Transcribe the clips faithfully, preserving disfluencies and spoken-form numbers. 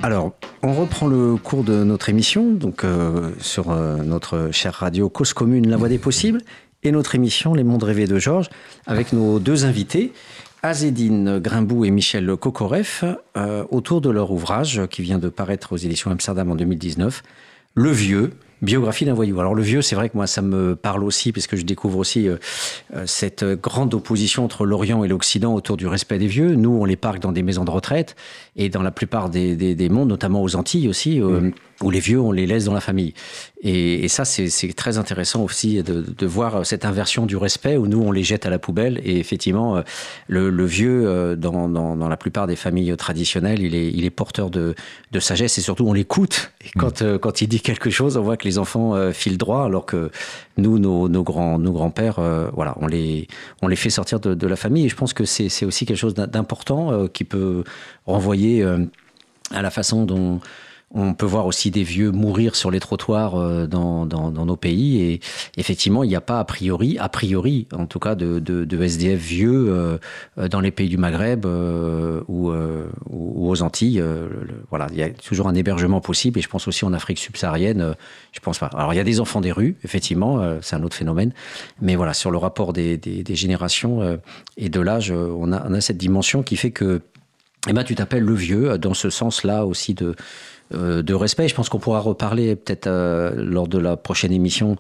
Alors, on reprend le cours de notre émission, donc euh, sur euh, notre chère radio Cause Commune, La Voix des Possibles, et notre émission Les Mondes Rêvés de Georges, avec nos deux invités, Azzedine Grimboud et Michel Kokoreff, euh, autour de leur ouvrage qui vient de paraître aux éditions Amsterdam en deux mille dix-neuf, Le Vieux, biographie d'un voyou. Alors le vieux, c'est vrai que moi ça me parle aussi, puisque je découvre aussi euh, cette grande opposition entre l'Orient et l'Occident autour du respect des vieux. Nous, on les parque dans des maisons de retraite, et dans la plupart des, des, des mondes, notamment aux Antilles aussi, euh, mmh. où les vieux, on les laisse dans la famille. Et, et ça, c'est, c'est très intéressant aussi de, de voir cette inversion du respect, où nous, on les jette à la poubelle. Et effectivement, le, le vieux, dans, dans, dans la plupart des familles traditionnelles, il est, il est porteur de, de sagesse, et surtout, on l'écoute. Et quand, mmh. quand il dit quelque chose, on voit que les enfants euh, filent droit, alors que nous, nos, nos, grands, nos grands-pères, euh, voilà, on les, on les fait sortir de, de la famille. Et je pense que c'est, c'est aussi quelque chose d'important euh, qui peut renvoyer euh, à la façon dont on peut voir aussi des vieux mourir sur les trottoirs euh, dans, dans, dans nos pays. Et effectivement, il n'y a pas a priori, a priori, en tout cas, de, de, de S D F vieux euh, dans les pays du Maghreb euh, ou, euh, ou aux Antilles. Euh, le, voilà, il y a toujours un hébergement possible. Et je pense aussi en Afrique subsaharienne, euh, je pense pas. Alors, il y a des enfants des rues, effectivement, euh, c'est un autre phénomène. Mais voilà, sur le rapport des, des, des générations euh, et de l'âge, euh, on, a, on a cette dimension qui fait que eh ben, tu t'appelles le vieux, dans ce sens-là aussi de... de respect. Je pense qu'on pourra reparler peut-être euh, lors de la prochaine émission,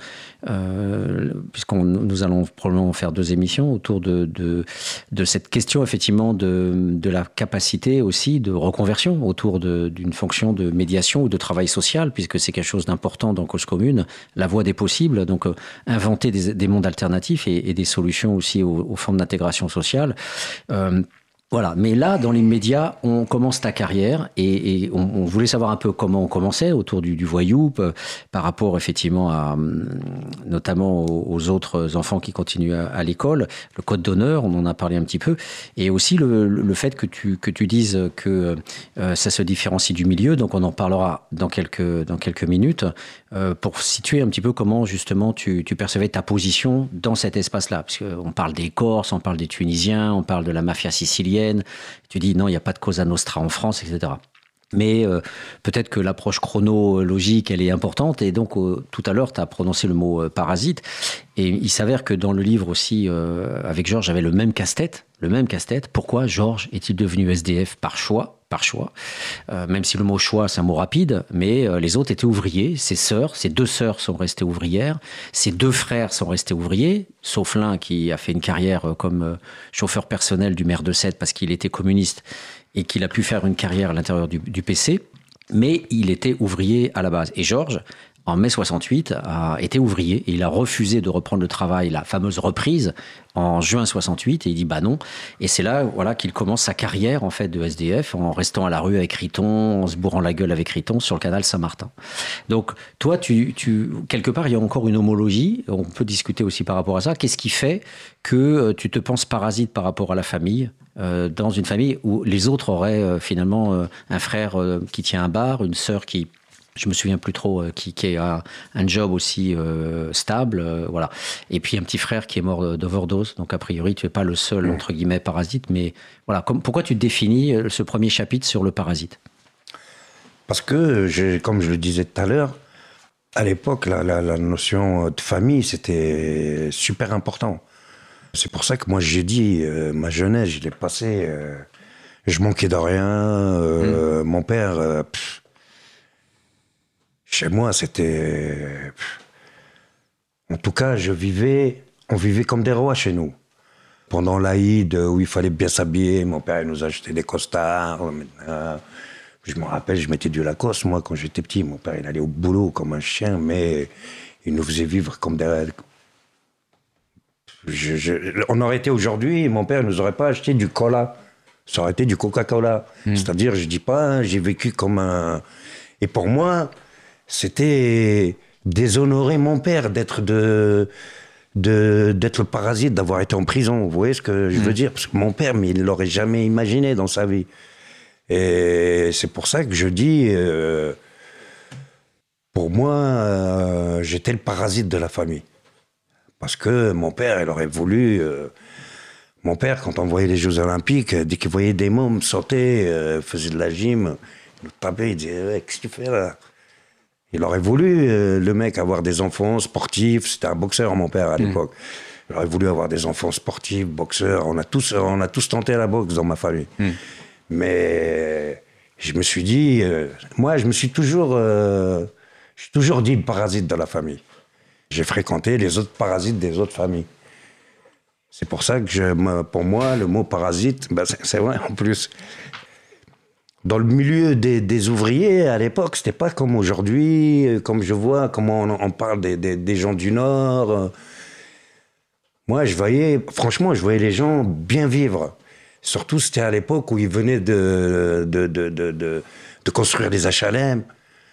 euh, puisqu'on nous allons probablement faire deux émissions autour de, de, de cette question effectivement de, de la capacité aussi de reconversion autour de, d'une fonction de médiation ou de travail social, puisque c'est quelque chose d'important dans Cause Commune, la voie des possibles, donc euh, inventer des, des mondes alternatifs et, et des solutions aussi aux, aux formes d'intégration sociale. Euh, Voilà, mais là, dans l'immédiat, on commence ta carrière et, et on, on voulait savoir un peu comment on commençait autour du, du voyou euh, par rapport effectivement à, notamment aux, aux autres enfants qui continuent à, à l'école, le code d'honneur, on en a parlé un petit peu, et aussi le, le fait que tu, que tu dises que euh, ça se différencie du milieu, donc on en parlera dans quelques, dans quelques minutes, euh, pour situer un petit peu comment justement tu, tu percevais ta position dans cet espace-là, parce qu'on parle des Corses, on parle des Tunisiens, on parle de la mafia sicilienne. Tu dis non, il n'y a pas de Cosa Nostra en France, et cetera. Mais euh, peut-être que l'approche chronologique, elle est importante. Et donc, euh, tout à l'heure, tu as prononcé le mot euh, parasite. Et il s'avère que dans le livre aussi, euh, avec Georges, j'avais le même casse-tête. Le même casse-tête. Pourquoi Georges est-il devenu S D F par choix par choix, euh, même si le mot choix, c'est un mot rapide, mais euh, les autres étaient ouvriers. Ses sœurs, ses deux sœurs sont restées ouvrières. Ses deux frères sont restés ouvriers, sauf l'un qui a fait une carrière euh, comme euh, chauffeur personnel du maire de Sète parce qu'il était communiste et qu'il a pu faire une carrière à l'intérieur du, du P C, mais il était ouvrier à la base. Et Georges, en mai soixante-huit, a été ouvrier et il a refusé de reprendre le travail, la fameuse reprise, en juin soixante-huit, et il dit bah non. Et c'est là, voilà, qu'il commence sa carrière en fait de S D F en restant à la rue avec Riton, en se bourrant la gueule avec Riton sur le canal Saint-Martin. Donc toi, tu, tu, quelque part, il y a encore une homologie. On peut discuter aussi par rapport à ça. Qu'est-ce qui fait que tu te penses parasite par rapport à la famille, euh, dans une famille où les autres auraient euh, finalement euh, un frère euh, qui tient un bar, une sœur qui je me souviens plus trop, euh, qui, qui a un job aussi euh, stable, euh, voilà. Et puis un petit frère qui est mort d'overdose. Donc a priori, tu es pas le seul entre guillemets parasite, mais voilà. Comme, pourquoi tu définis ce premier chapitre sur le parasite ? Parce que, j'ai, comme je le disais tout à l'heure, à l'époque, la, la, la notion de famille, c'était super important. C'est pour ça que moi j'ai dit, euh, ma jeunesse, je l'ai passée, euh, je manquais de rien. Euh, mmh. Mon père. Euh, pff, Chez moi, c'était... En tout cas, je vivais... On vivait comme des rois chez nous. Pendant l'Aïd, où il fallait bien s'habiller, mon père il nous achetait des costards. Je me rappelle, je mettais du Lacoste, moi, quand j'étais petit. Mon père, il allait au boulot comme un chien, mais il nous faisait vivre comme des... Je, je... On aurait été aujourd'hui, mon père ne nous aurait pas acheté du cola. Ça aurait été du Coca-Cola. Mmh. C'est-à-dire, je dis pas, j'ai vécu comme un... Et pour moi... C'était déshonorer mon père d'être de, de d'être le parasite, d'avoir été en prison. Vous voyez ce que je veux mmh. dire ? Parce que mon père, mais il ne l'aurait jamais imaginé dans sa vie. Et c'est pour ça que je dis, euh, pour moi, euh, j'étais le parasite de la famille. Parce que mon père, il aurait voulu... Euh, mon père, quand on voyait les Jeux Olympiques, dès qu'il voyait des mômes sauter, euh, faisait de la gym... nous tapait, il disait ouais, qu'est-ce que tu fais là? Il aurait voulu, euh, le mec, avoir des enfants sportifs. C'était un boxeur, mon père, à l'époque. Mmh. Il aurait voulu avoir des enfants sportifs, boxeurs. On a tous, on a tous tenté la boxe dans ma famille. Mmh. Mais je me suis dit, euh, moi, je me suis toujours, euh, j'ai toujours dit parasite de la famille. J'ai fréquenté les autres parasites des autres familles. C'est pour ça que, je, pour moi, le mot parasite, ben c'est, c'est vrai en plus. Dans le milieu des, des ouvriers, à l'époque, c'était pas comme aujourd'hui, comme je vois, comment on, on parle des, des, des gens du Nord. Moi, je voyais, franchement, je voyais les gens bien vivre. Surtout, c'était à l'époque où ils venaient de, de, de, de, de, de construire des H L M.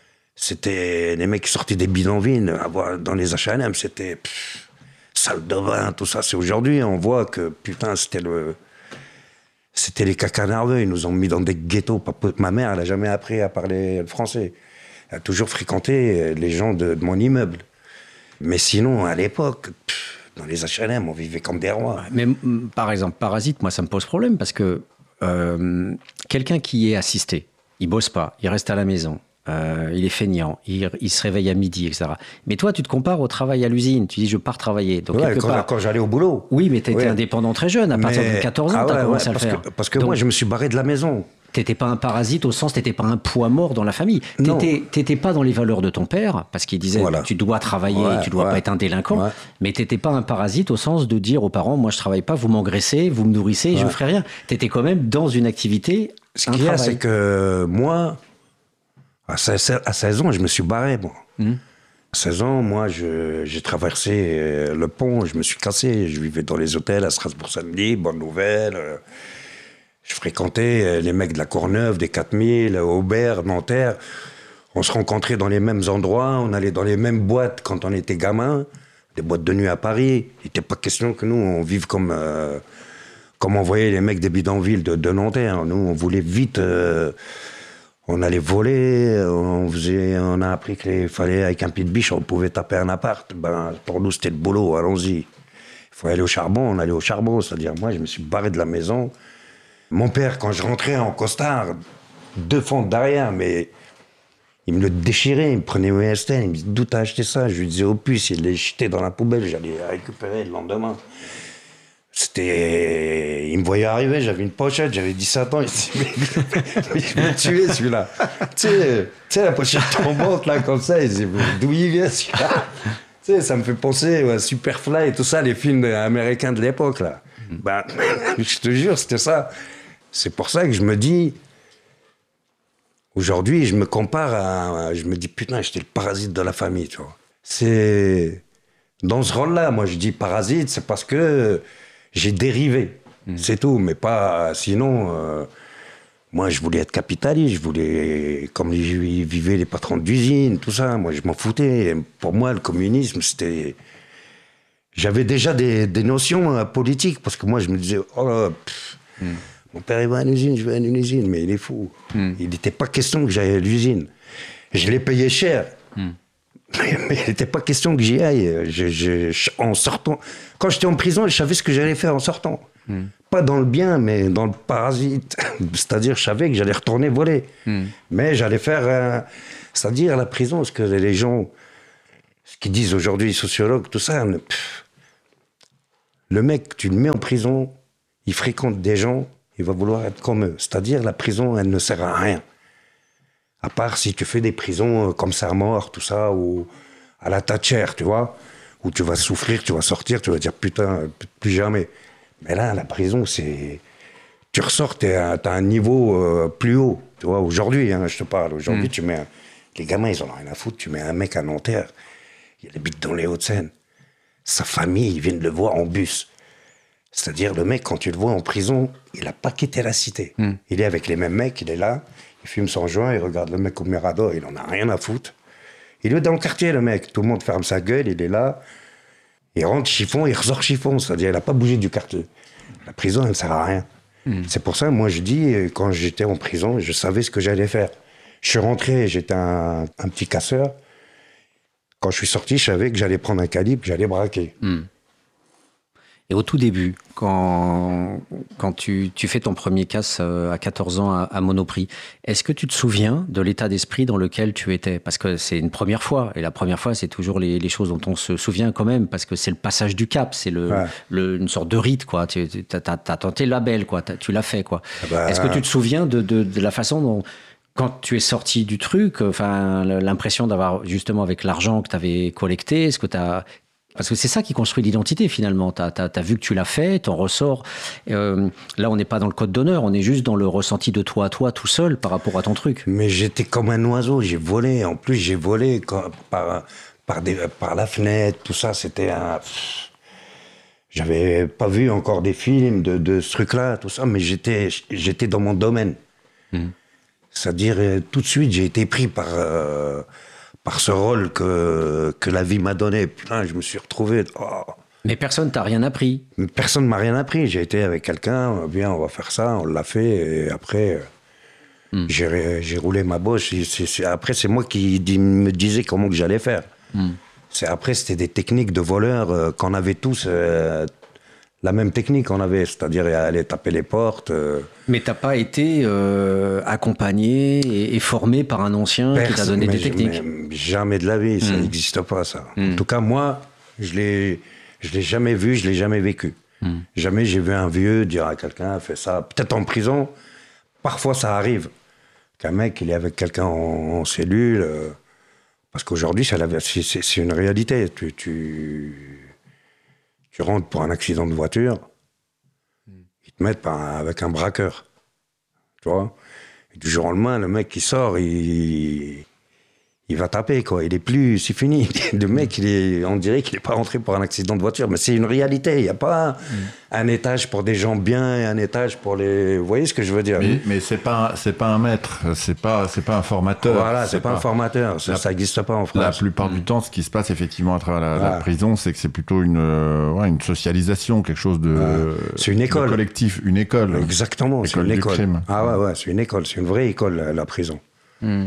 C'était les mecs qui sortaient des bidonvilles. Dans les H L M, c'était pff, salle de bain, tout ça. C'est aujourd'hui, on voit que, putain, c'était le... C'était les caca nerveux, ils nous ont mis dans des ghettos. Ma mère, elle n'a jamais appris à parler le français. Elle a toujours fréquenté les gens de, de mon immeuble. Mais sinon, à l'époque, pff, dans les H L M, on vivait comme des rois. Mais par exemple, parasite, moi, ça me pose problème parce que euh, quelqu'un qui est assisté, il bosse pas, il reste à la maison. Euh, il est feignant, il, il se réveille à midi, et cetera. Mais toi, tu te compares au travail à l'usine. Tu dis, je pars travailler. Donc, ouais, quelque quand, part... quand j'allais au boulot. Oui, mais tu étais ouais. indépendant très jeune. À mais... partir de quatorze ans, ah ouais, tu as commencé ouais, à le parce faire. Que, parce que Donc, moi, je me suis barré de la maison. Tu n'étais pas un parasite au sens, tu n'étais pas un poids mort dans la famille. Tu n'étais pas dans les valeurs de ton père, parce qu'il disait, voilà. tu dois travailler, ouais, tu ne dois ouais. pas être un délinquant. Ouais. Mais tu n'étais pas un parasite au sens de dire aux parents, moi, je ne travaille pas, vous m'engraissez, vous me nourrissez, ouais. je ne ferai rien. Tu étais quand même dans une activité, Ce un qu'il y a, travail. c'est que moi... À seize ans, je me suis barré, moi. Mmh. À seize ans, moi, je, j'ai traversé le pont, je me suis cassé. Je vivais dans les hôtels à Strasbourg-Samedi, Bonne Nouvelle. Je fréquentais les mecs de la Courneuve, des quatre mille, Aubert, Nanterre. On se rencontrait dans les mêmes endroits, on allait dans les mêmes boîtes quand on était gamin, des boîtes de nuit à Paris. Il n'était pas question que nous, on vive comme, euh, comme on voyait les mecs des bidonvilles de, de Nanterre. Nous, on voulait vite... Euh, On allait voler, on, faisait, on a appris qu'il fallait, avec un pied de biche, on pouvait taper un appart. Ben, pour nous, c'était le boulot, allons-y. Il faut aller au charbon, on allait au charbon. C'est-à-dire, moi, je me suis barré de la maison. Mon père, quand je rentrais en costard, deux fentes derrière, mais il me le déchirait, il me prenait au S T N, il me disait, d'où t'as acheté ça? Je lui disais, au puce, il l'a jeté dans la poubelle, j'allais récupérer le lendemain. C'était... Il me voyait arriver, j'avais une pochette, j'avais dix-sept ans, il se dit, mais, mais je vais me tuer celui-là. Tu sais, tu sais, la pochette tombante, là, comme ça, il se dit, d'où il vient celui-là? Tu sais, ça me fait penser à Superfly et tout ça, les films américains de l'époque, là. Mm. Ben, je te jure, c'était ça. C'est pour ça que je me dis, aujourd'hui, je me compare à... Je me dis, putain, j'étais le parasite de la famille, tu vois. C'est... Dans ce rôle-là, moi, je dis parasite, c'est parce que... J'ai dérivé, mmh. c'est tout, mais pas... Sinon, euh, moi, je voulais être capitaliste, je voulais... Comme les, vivaient les patrons d'usine, tout ça, moi, je m'en foutais. Pour moi, le communisme, c'était... J'avais déjà des, des notions euh, politiques, parce que moi, je me disais, oh, pff, mmh. mon père, il va à l'usine, je vais à une usine, mais il est fou. Mmh. Il n'était pas question que j'aille à l'usine. Je l'ai payé cher. Mmh. Mais, mais il n'était pas question que j'y aille. Je, je, je, en sortant, quand j'étais en prison, je savais ce que j'allais faire en sortant. Mm. Pas dans le bien, mais dans le parasite. C'est-à-dire, je savais que j'allais retourner voler. Mm. Mais j'allais faire... Euh, c'est-à-dire, la prison, ce que les gens... Ce qu'ils disent aujourd'hui, les sociologues, tout ça... Pff, le mec, tu le mets en prison, il fréquente des gens, il va vouloir être comme eux. C'est-à-dire, la prison, elle ne sert à rien. À part si tu fais des prisons comme ça à mort, tout ça, ou à la Thatcher, tu vois, où tu vas souffrir, tu vas sortir, tu vas dire putain, plus jamais. Mais là, la prison, c'est... Tu ressors, t'as un niveau euh, plus haut, tu vois, aujourd'hui, hein, je te parle. Aujourd'hui, mmh. tu mets... Un... Les gamins, ils en ont rien à foutre. Tu mets un mec à Nanterre, il habite dans les Hauts-de-Seine. Sa famille, ils viennent le voir en bus. C'est-à-dire, le mec, quand tu le vois en prison, il n'a pas quitté la cité. Mmh. Il est avec les mêmes mecs, il est là... Il fume son joint, il regarde le mec au Mirador, il en a rien à foutre. Il est dans le quartier, le mec. Tout le monde ferme sa gueule, il est là. Il rentre chiffon, il ressort chiffon. C'est-à-dire, il n'a pas bougé du quartier. La prison, elle ne sert à rien. Mmh. C'est pour ça, moi, je dis, quand j'étais en prison, je savais ce que j'allais faire. Je suis rentré, j'étais un, un petit casseur. Quand je suis sorti, je savais que j'allais prendre un calibre, que j'allais braquer. Mmh. Et au tout début, quand, quand tu, tu fais ton premier casse à quatorze ans à, à Monoprix, est-ce que tu te souviens de l'état d'esprit dans lequel tu étais? Parce que c'est une première fois, et la première fois, c'est toujours les, les choses dont on se souvient quand même, parce que c'est le passage du cap, c'est le, ouais. le, une sorte de rite, quoi. Tu as, t'as, t'as tenté le label, quoi. Tu l'as fait, quoi. Ah bah... Est-ce que tu te souviens de, de, de la façon dont, quand tu es sorti du truc, enfin, l'impression d'avoir, justement, avec l'argent que tu avais collecté, est-ce que tu as... Parce que c'est ça qui construit l'identité, finalement. Tu as vu que tu l'as fait, t'en ressors. Euh, là, on n'est pas dans le code d'honneur, on est juste dans le ressenti de toi à toi, tout seul, par rapport à ton truc. Mais j'étais comme un oiseau, j'ai volé. En plus, j'ai volé quand, par, par, des, par la fenêtre, tout ça. C'était un... J'avais pas vu encore des films de, de ce truc-là, tout ça, mais j'étais, j'étais dans mon domaine. Mmh. C'est-à-dire, tout de suite, j'ai été pris par... Euh, par ce rôle que, que la vie m'a donné. Putain, je me suis retrouvé... Oh. Mais personne t'a rien appris. Personne m'a rien appris. J'ai été avec quelqu'un, bien, on va faire ça, on l'a fait, et après, mm. j'ai, j'ai roulé ma bosse. C'est, c'est, après, c'est moi qui dit, me disais comment que j'allais faire. Mm. C'est, après, c'était des techniques de voleurs euh, qu'on avait tous... Euh, la même technique qu'on avait, c'est-à-dire aller taper les portes. Euh... Mais t'as pas été euh, accompagné et, et formé par un ancien Personne, qui t'a donné des techniques? Jamais de la vie, ça n'existe mmh. pas, ça. Mmh. En tout cas, moi, je l'ai, je l'ai jamais vu, je l'ai jamais vécu. Mmh. Jamais j'ai vu un vieux dire à quelqu'un, fais ça. Peut-être en prison, parfois ça arrive, qu'un mec, il est avec quelqu'un en, en cellule, euh, parce qu'aujourd'hui, c'est, la, c'est, c'est une réalité. Tu... tu Tu rentres pour un accident de voiture, ils te mettent par, avec un braqueur, tu vois. Et du jour au lendemain, le mec qui sort, il, il va taper, quoi. Il est plus, c'est fini. Le mec, il est, on dirait qu'il n'est pas rentré pour un accident de voiture, mais c'est une réalité. Il n'y a pas mm. un étage pour des gens bien et un étage pour les. Vous voyez ce que je veux dire? Mais, mais c'est pas, c'est pas un maître, c'est pas, c'est pas un formateur. Voilà, c'est, c'est pas, pas un formateur. Ça, ça n'existe pas en France. La plupart mm. du temps, ce qui se passe effectivement à travers la, voilà. la prison, c'est que c'est plutôt une, euh, ouais, une socialisation, quelque chose de. Voilà. C'est une école. Collectif, une école. Exactement, école c'est une école. Crime. Ah ouais, ouais, c'est une école, c'est une vraie école, la, la prison. Mm.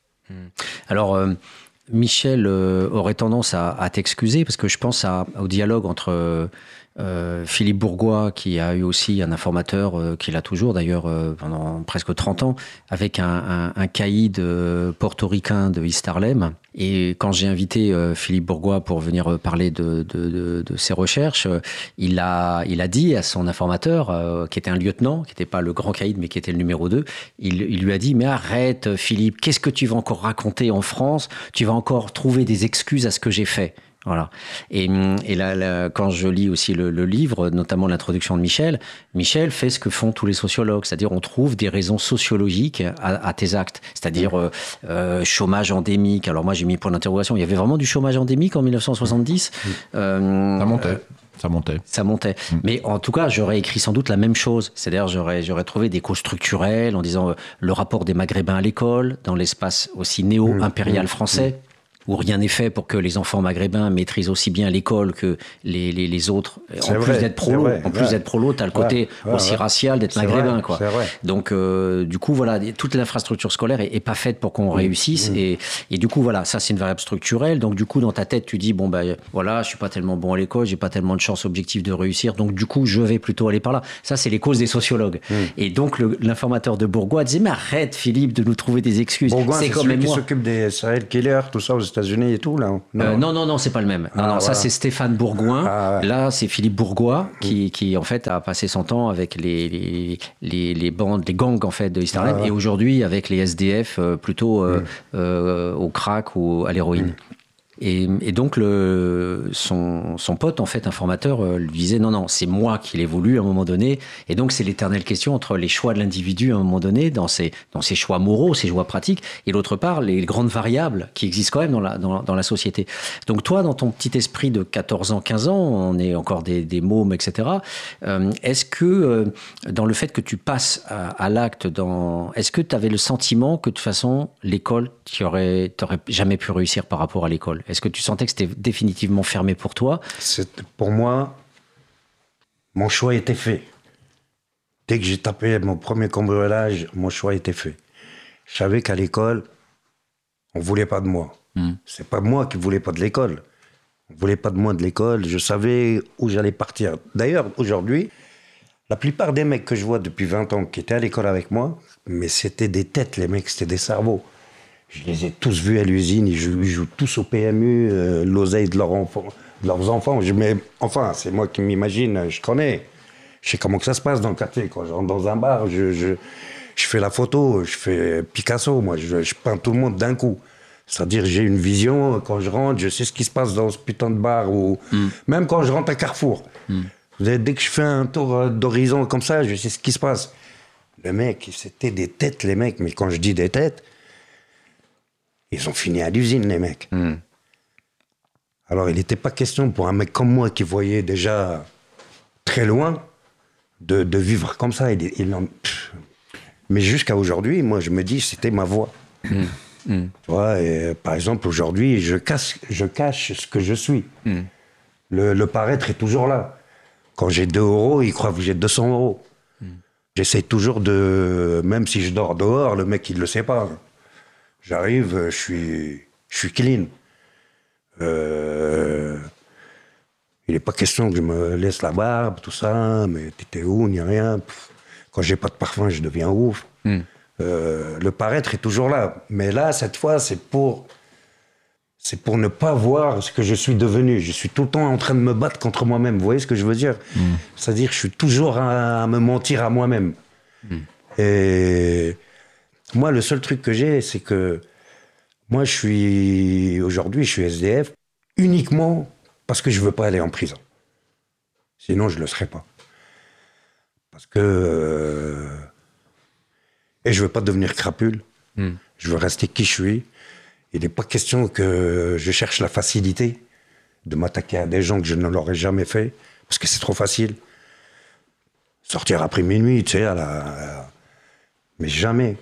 Alors, euh, Michel euh, aurait tendance à, à t'excuser parce que je pense à, au dialogue entre euh, Philippe Bourgois, qui a eu aussi un informateur, euh, qu'il a toujours d'ailleurs euh, pendant presque trente ans, avec un, un, un caïd euh, portoricain de East Harlem. Et quand j'ai invité euh, Philippe Bourgois pour venir parler de, de, de, de ses recherches, euh, il, a, il a dit à son informateur, euh, qui était un lieutenant, qui n'était pas le grand caïd, mais qui était le numéro deux, il, il lui a dit « Mais arrête Philippe, qu'est-ce que tu vas encore raconter en France? Tu vas encore trouver des excuses à ce que j'ai fait. » Voilà. Et, et là, là, quand je lis aussi le, le livre, notamment l'introduction de Michel, Michel fait ce que font tous les sociologues, c'est-à-dire on trouve des raisons sociologiques à, à tes actes, c'est-à-dire euh, euh, chômage endémique. Alors moi j'ai mis point d'interrogation, il y avait vraiment du chômage endémique en dix-neuf cent soixante-dix. euh, Ça montait. Ça montait. Ça montait. Mmh. Mais en tout cas, j'aurais écrit sans doute la même chose. C'est-à-dire, j'aurais, j'aurais trouvé des causes structurelles en disant euh, le rapport des Maghrébins à l'école, dans l'espace aussi néo-impérial mmh. français. Mmh. où rien n'est fait pour que les enfants maghrébins maîtrisent aussi bien l'école que les, les, les autres. C'est en vrai, plus d'être prolo, en plus ouais. d'être prolo, t'as le côté ouais, aussi ouais. racial d'être c'est maghrébin, vrai, quoi. Donc, euh, du coup, voilà, toute l'infrastructure scolaire est, est pas faite pour qu'on mmh. réussisse. Mmh. Et, et du coup, voilà, ça, c'est une variable structurelle. Donc, du coup, dans ta tête, tu dis, bon, ben, voilà, je suis pas tellement bon à l'école, j'ai pas tellement de chance objective de réussir. Donc, du coup, je vais plutôt aller par là. Ça, c'est les causes des sociologues. Mmh. Et donc, le, l'informateur de Bourgois disait, mais arrête, Philippe, de nous trouver des excuses. Bourgois, c'est, c'est c'est celui qui s'occupe des serial killers, tout ça, aux États-Unis et tout, là. Non, euh, non, non, non, c'est pas le même. Non, ah, non, voilà. Ça, c'est Stéphane Bourgoin. Ah, ouais. Là, c'est Philippe Bourgois qui, mmh. qui, en fait, a passé son temps avec les, les, les, les bandes, les gangs, en fait, de East Harlem, ah, ouais. et aujourd'hui avec les S D F, euh, plutôt euh, mmh. euh, au crack ou à l'héroïne. Mmh. Et, et donc, le, son, son pote, en fait, informateur, euh, lui disait non, non, c'est moi qui l'ai voulu à un moment donné. Et donc, c'est l'éternelle question entre les choix de l'individu à un moment donné, dans ses, dans ses choix moraux, ses choix pratiques, et d'autre part, les grandes variables qui existent quand même dans la, dans, dans la société. Donc, toi, dans ton petit esprit de quatorze ans, quinze ans, on est encore des, des mômes, et cetera, euh, est-ce que, euh, dans le fait que tu passes à, à l'acte, dans, est-ce que tu avais le sentiment que, de toute façon, l'école, tu aurais, t'aurais jamais pu réussir par rapport à l'école? Est-ce que tu sentais que c'était définitivement fermé pour toi? C'est, pour moi, mon choix était fait. Dès que j'ai tapé mon premier cambriolage, mon choix était fait. Je savais qu'à l'école, on ne voulait pas de moi. Mmh. C'est pas moi qui ne voulais pas de l'école. On ne voulait pas de moi de l'école. Je savais où j'allais partir. D'ailleurs, aujourd'hui, la plupart des mecs que je vois depuis vingt ans qui étaient à l'école avec moi, mais c'était des têtes, les mecs, c'était des cerveaux. Je les ai tous vus à l'usine, ils jouent, ils jouent tous au P M U, euh, l'oseille de, leur enfant, de leurs enfants. Je, mais, enfin, c'est moi qui m'imagine, je connais. Je sais comment que ça se passe dans le quartier. Quand je rentre dans un bar, je, je, je fais la photo, je fais Picasso, moi, je, je peins tout le monde d'un coup. C'est-à-dire, j'ai une vision, quand je rentre, je sais ce qui se passe dans ce putain de bar, ou mm. même quand je rentre à Carrefour. Mm. Dès que je fais un tour d'horizon comme ça, je sais ce qui se passe. Le mec, c'était des têtes, les mecs, mais quand je dis des têtes, ils ont fini à l'usine, les mecs. Mm. Alors, il n'était pas question pour un mec comme moi qui voyait déjà très loin de, de vivre comme ça. Il, il en... Mais jusqu'à aujourd'hui, moi, je me dis, c'était ma voie. Mm. Mm. Tu vois, et, par exemple, aujourd'hui, je cache, je cache ce que je suis. Mm. Le, le paraître est toujours là. Quand j'ai deux euros, ils croient que j'ai deux cents euros. Mm. J'essaie toujours de... Même si je dors dehors, le mec, il ne le sait pas. J'arrive, je suis, je suis clean. Euh... Il n'est pas question que je me laisse la barbe, tout ça, mais t'étais où, ni rien. Quand j'ai pas de parfum, je deviens ouf. Mm. Euh, le paraître est toujours là. Mais là, cette fois, c'est pour... C'est pour ne pas voir ce que je suis devenu. Je suis tout le temps en train de me battre contre moi-même. Vous voyez ce que je veux dire ? Mm. C'est-à-dire que je suis toujours à, à me mentir à moi-même. Mm. Et moi, le seul truc que j'ai, c'est que moi, je suis... Aujourd'hui, je suis S D F uniquement parce que je veux pas aller en prison. Sinon, je le serais pas. Parce que... Euh... Et je veux pas devenir crapule. Mm. Je veux rester qui je suis. Il n'est pas question que je cherche la facilité de m'attaquer à des gens que je ne l'aurais jamais fait, parce que c'est trop facile. Sortir après minuit, tu sais, à la... à la... mais jamais.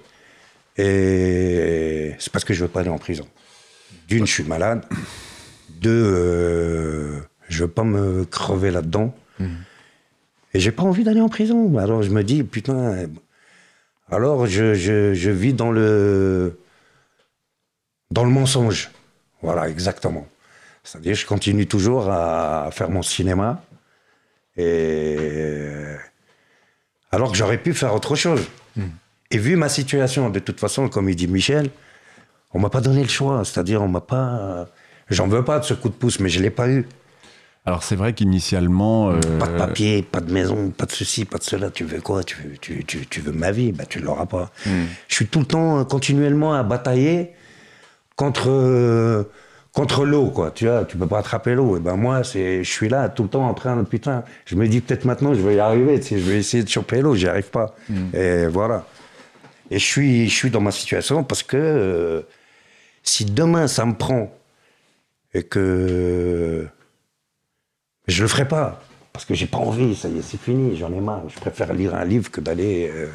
Et c'est parce que je ne veux pas aller en prison. D'une, je suis malade. Deux, euh... je ne veux pas me crever là-dedans. Mmh. Et j'ai pas envie d'aller en prison. Alors je me dis, putain... Alors je, je, je vis dans le... Dans le mensonge. Voilà, exactement. C'est-à-dire, je continue toujours à faire mon cinéma. Et... Alors que j'aurais pu faire autre chose. Mm. Et vu ma situation, de toute façon, comme il dit Michel, on m'a pas donné le choix. C'est-à-dire, on m'a pas... J'en veux pas de ce coup de pouce, mais je l'ai pas eu. Alors, c'est vrai qu'initialement... Euh... Pas de papier, pas de maison, pas de ceci, pas de cela. Tu veux quoi ? Tu veux, tu, tu, tu veux ma vie ? Ben, tu l'auras pas. Mm. Je suis tout le temps, continuellement à batailler contre, euh, contre l'eau, quoi. Tu vois, tu peux pas attraper l'eau. Et ben moi, c'est, je suis là tout le temps en train de, putain, je me dis peut-être maintenant, je vais y arriver, tu sais, je vais essayer de choper l'eau, j'y arrive pas. Mm. Et voilà. Et je suis, je suis dans ma situation parce que euh, si demain ça me prend et que je le ferai pas, parce que j'ai pas envie, ça y est, c'est fini, j'en ai marre. Je préfère lire un livre que d'aller... Euh,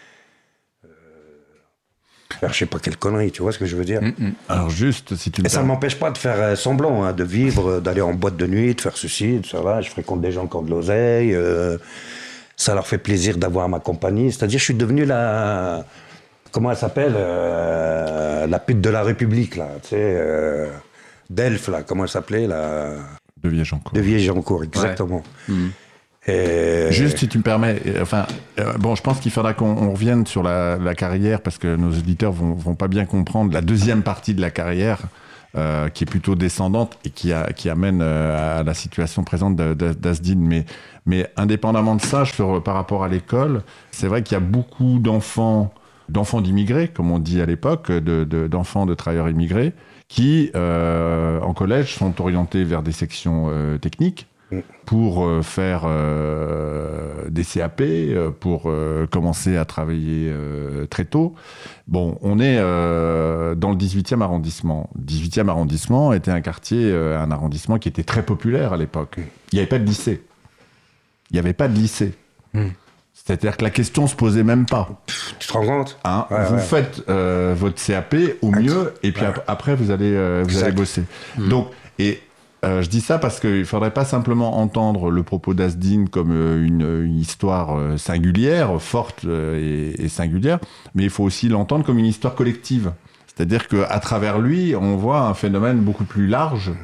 faire je sais pas quelle connerie, tu vois ce que je veux dire. Mmh. Alors juste, si tu me Et ça ne m'empêche pas de faire euh, semblant, hein, de vivre, d'aller en boîte de nuit, de faire ceci, de ça, là. Je fréquente des gens qui ont de l'oseille. Euh, ça leur fait plaisir d'avoir ma compagnie. C'est-à-dire, je suis devenu la... Comment elle s'appelle euh, la pute de la République, là. Tu sais, euh, d'Elf, là. Comment elle s'appelait, là De Vieilles-Jancourt. De Vieilles-Jancourt, exactement. Ouais. Mmh. Et... Juste si tu me permets, enfin, euh, bon, je pense qu'il faudra qu'on on revienne sur la, la carrière parce que nos auditeurs vont, vont pas bien comprendre la deuxième partie de la carrière euh, qui est plutôt descendante et qui, a, qui amène euh, à la situation présente d'Asdine. Mais, mais indépendamment de ça, sur, par rapport à l'école, c'est vrai qu'il y a beaucoup d'enfants, d'enfants d'immigrés, comme on dit à l'époque, de, de, d'enfants de travailleurs immigrés, qui, euh, en collège, sont orientés vers des sections euh, techniques. Pour euh, faire euh, des C A P, euh, pour euh, commencer à travailler euh, très tôt. Bon, on est euh, dans le dix-huitième arrondissement. Le dix-huitième arrondissement était un quartier, euh, un arrondissement qui était très populaire à l'époque. Il n'y avait pas de lycée. Il n'y avait pas de lycée. Mm. C'est-à-dire que la question ne se posait même pas. Tu te rends compte hein, ouais, Vous ouais. faites euh, votre C A P au mieux, et puis ouais. ap- après, vous allez, euh, vous allez bosser. Mm. Donc, et... Euh, je dis ça parce qu'il ne faudrait pas simplement entendre le propos d'Asdine comme euh, une, une histoire euh, singulière, forte euh, et, et singulière, mais il faut aussi l'entendre comme une histoire collective. C'est-à-dire qu'à travers lui, on voit un phénomène beaucoup plus large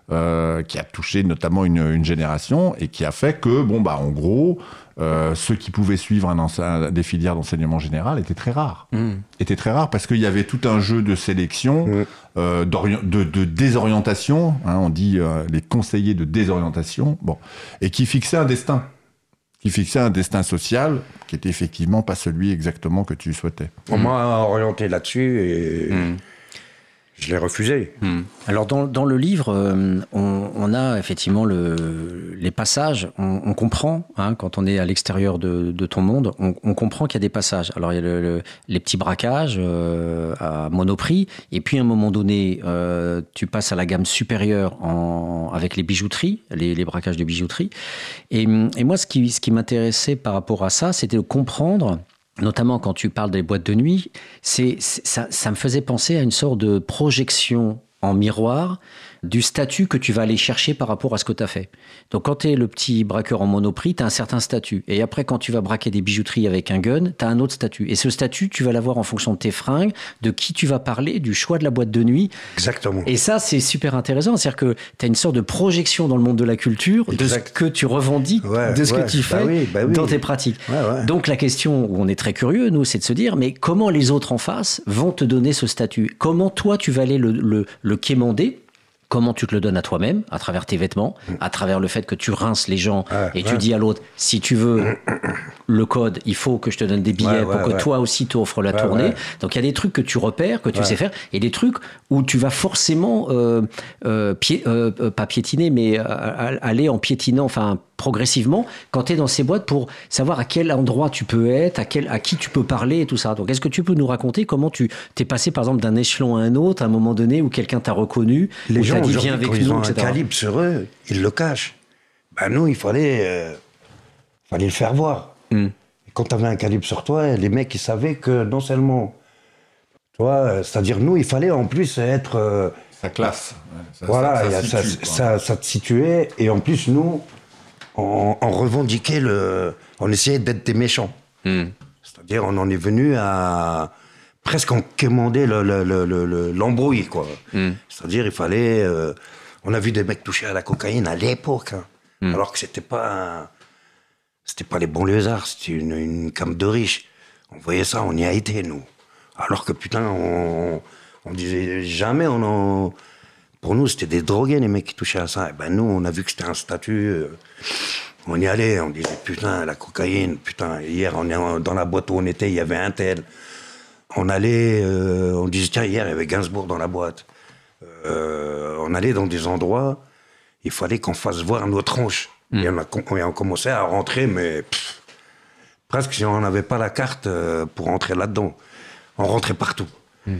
euh, qui a touché notamment une, une génération et qui a fait que, bon, bah, en gros, euh, ceux qui pouvaient suivre un ense- des filières d'enseignement général étaient très rares. Mmh. Étaient très rares parce qu'il y avait tout un jeu de sélection, mmh. euh, de, de désorientation, hein, on dit euh, les conseillers de désorientation, bon, et qui fixaient un destin. qui fixait un destin social qui était effectivement pas celui exactement que tu souhaitais. On mmh. m'a orienté là-dessus et mmh. je l'ai refusé. Mmh. Alors dans, dans le livre, euh, on, on a effectivement le, les passages, on, on comprend, hein, quand on est à l'extérieur de, de ton monde, on, on comprend qu'il y a des passages. Alors il y a le, le, les petits braquages euh, à Monoprix, et puis à un moment donné, euh, tu passes à la gamme supérieure en, avec les bijouteries, les, les braquages de bijouterie. Et, et moi, ce qui, ce qui m'intéressait par rapport à ça, c'était de comprendre... Notamment quand tu parles des boîtes de nuit, c'est, c'est, ça, ça me faisait penser à une sorte de projection en miroir du statut que tu vas aller chercher par rapport à ce que tu as fait. Donc quand tu es le petit braqueur en Monoprix, tu as un certain statut. Et après, quand tu vas braquer des bijouteries avec un gun, tu as un autre statut. Et ce statut, tu vas l'avoir en fonction de tes fringues, de qui tu vas parler, du choix de la boîte de nuit. Exactement. Et ça, c'est super intéressant. C'est-à-dire que tu as une sorte de projection dans le monde de la culture, exact. De ce que tu revendiques, ouais, de ce ouais, que tu bah fais oui, bah oui. dans tes pratiques. Ouais, ouais. Donc la question où on est très curieux, nous, c'est de se dire, mais comment les autres en face vont te donner ce statut ? Comment toi, tu vas aller le, le, le quémander ? Comment tu te le donnes à toi-même, à travers tes vêtements, à travers le fait que tu rinces les gens ah, et ouais. tu dis à l'autre, si tu veux le code, il faut que je te donne des billets ouais, ouais, pour que ouais. toi aussi t'offres la ouais, tournée. Ouais. Donc il y a des trucs que tu repères, que tu ouais. sais faire, et des trucs où tu vas forcément, euh, euh, pied, euh, pas piétiner, mais euh, aller en piétinant, enfin progressivement, quand tu es dans ces boîtes pour savoir à quel endroit tu peux être, à, quel, à qui tu peux parler et tout ça. Donc est-ce que tu peux nous raconter comment tu t'es passé par exemple d'un échelon à un autre, à un moment donné où quelqu'un t'a reconnu, les où gens dit viens avec quand nous, ils ont et cetera. Un calibre sur eux, ils le cachent. Ben nous, il fallait, euh, fallait le faire voir. Mm. Quand tu avais un calibre sur toi, les mecs, ils savaient que non seulement, toi, c'est-à-dire nous, il fallait en plus être... Euh, sa classe. Ouais, ça, voilà, ça, ça, ça, situe, ça, ça te situait. Et en plus, nous, on, on revendiquait le... On essayait d'être des méchants. Mm. C'est-à-dire, on en est venu à... presque en quémander le, le, le, le, l'embrouille, quoi. Mm. C'est-à-dire, il fallait... Euh, on a vu des mecs toucher à la cocaïne à l'époque, hein, mm. alors que c'était pas... Un, c'était pas les banlieusards, c'était une, une camp de riches. On voyait ça, on y a été, nous. Alors que, putain, on, on disait jamais, on en... Pour nous, c'était des drogués, les mecs qui touchaient à ça. Et ben nous, on a vu que c'était un statut... Euh, on y allait, on disait, putain, la cocaïne, putain, hier, on est dans la boîte où on était, il y avait un tel... On allait, euh, on disait, tiens, hier, il y avait Gainsbourg dans la boîte. Euh, on allait dans des endroits, il fallait qu'on fasse voir nos tronches. Mmh. Et on a, on a commencé à rentrer, mais pff, presque si on n'avait pas la carte euh, pour rentrer là-dedans. On rentrait partout. Mmh.